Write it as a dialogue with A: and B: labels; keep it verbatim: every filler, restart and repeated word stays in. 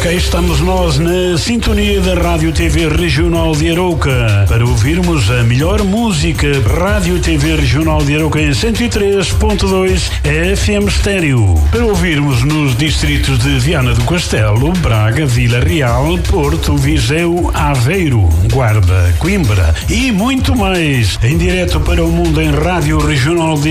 A: cá estamos nós na sintonia da Rádio T V Regional de Arouca para ouvirmos a melhor música. Rádio T V Regional de Arouca em cento e três ponto dois F M Estéreo. Para ouvirmos nos distritos de Viana do Castelo, Braga, Vila Real, Porto, Viseu, Aveiro, Guarda, Coimbra e muito mais. Em direto para o mundo em Rádio Regional de